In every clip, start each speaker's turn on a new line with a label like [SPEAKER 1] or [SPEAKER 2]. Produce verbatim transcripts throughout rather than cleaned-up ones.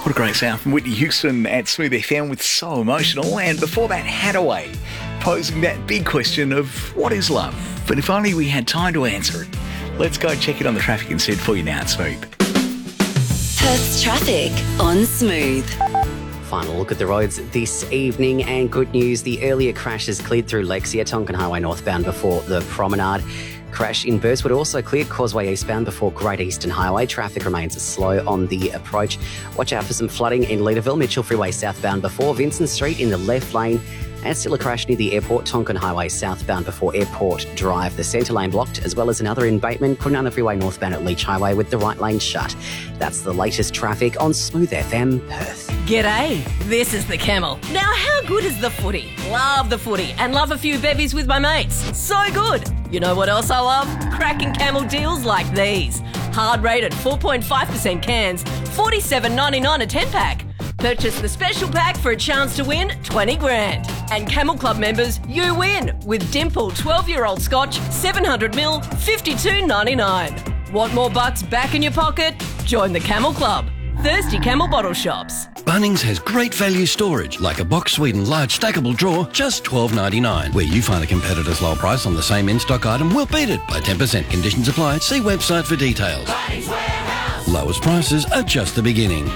[SPEAKER 1] What a great sound from Whitney Houston at Smooth F M with So Emotional. And before that, Hadaway, posing that big question of what is love? But if only we had time to answer it. Let's go check it on the traffic instead for you now at Smooth.
[SPEAKER 2] Perth's traffic on Smooth.
[SPEAKER 3] Final look at the roads this evening, and good news, the earlier crashes cleared through Lexia, Tonkin Highway northbound before the Promenade. Crash in Burstwood also cleared Causeway eastbound before Great Eastern Highway. Traffic remains slow on the approach. Watch out for some flooding in Leederville, Mitchell Freeway southbound before Vincent Street in the left lane. And still a crash near the airport, Tonkin Highway southbound before Airport Drive. The centre lane blocked, as well as another in Bateman, Kwinana Freeway northbound at Leach Highway with the right lane shut. That's the latest traffic on Smooth F M Perth.
[SPEAKER 4] G'day, this is the Camel. Now, how good is the footy? Love the footy and love a few bevies with my mates. So good. You know what else I love? Cracking Camel deals like these. Hard rated four point five percent cans, forty-seven ninety-nine a ten pack. Purchase the special pack for a chance to win twenty grand. And Camel Club members, you win with Dimple twelve-year-old Scotch, seven hundred mil, fifty-two ninety-nine. Want more bucks back in your pocket? Join the Camel Club. Thirsty Camel bottle shops.
[SPEAKER 5] Bunnings has great value storage, like a Box Sweden large stackable drawer, just twelve ninety-nine. Where you find a competitor's low price on the same in-stock item, we'll beat it by ten percent. Conditions apply. See website for details. Lowest prices are just the beginning.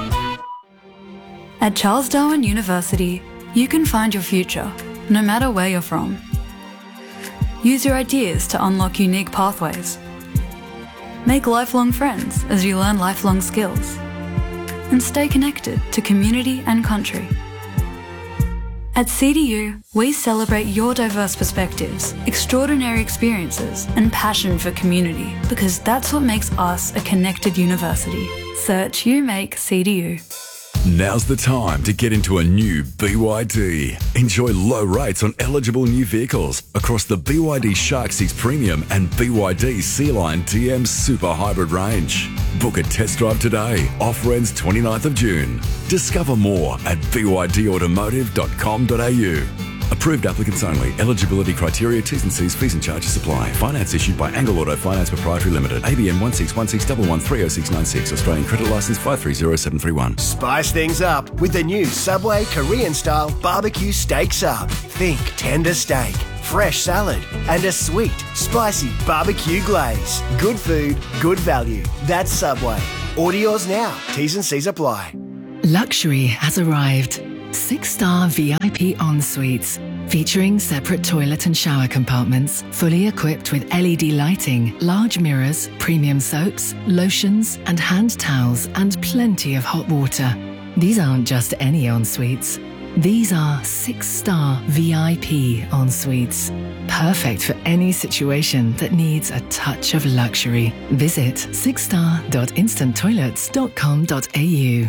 [SPEAKER 6] At Charles Darwin University, you can find your future, no matter where you're from. Use your ideas to unlock unique pathways. Make lifelong friends as you learn lifelong skills. And stay connected to community and country. At C D U, we celebrate your diverse perspectives, extraordinary experiences, and passion for community, because that's what makes us a connected university. Search You Make C D U.
[SPEAKER 7] Now's the time to get into a new B Y D. Enjoy low rates on eligible new vehicles across the B Y D Shark six Premium and B Y D Sea-Line T M Super Hybrid range. Book a test drive today. Offer ends twenty-ninth of June. Discover more at b y d automotive dot com dot a u. Approved applicants only. Eligibility criteria, T's and C's, fees and charges apply. Finance issued by Angle Auto Finance Proprietary Limited. A B N one six one six one one three oh six nine six. Australian Credit Licence five three zero seven three one.
[SPEAKER 8] Spice things up with the new Subway Korean-style barbecue steak sub. Think tender steak, fresh salad, and a sweet, spicy barbecue glaze. Good food, good value. That's Subway. Order yours now. T's and C's apply.
[SPEAKER 9] Luxury has arrived. Six-star V I P en-suites, featuring separate toilet and shower compartments, fully equipped with L E D lighting, large mirrors, premium soaps, lotions, and hand towels, and plenty of hot water. These aren't just any en-suites. These are six-star V I P en-suites, perfect for any situation that needs a touch of luxury. Visit six star dot instant toilets dot com dot a u.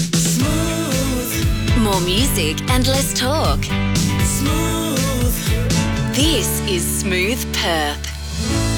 [SPEAKER 2] More music and less talk.
[SPEAKER 10] Smooth.
[SPEAKER 2] This is Smooth Perth.